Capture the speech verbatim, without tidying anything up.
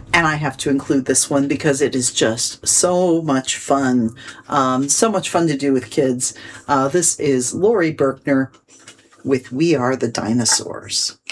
And I have to include this one because it is just so much fun. Um, so much fun to do with kids. Uh, this is Laurie Berkner with We Are the Dinosaurs.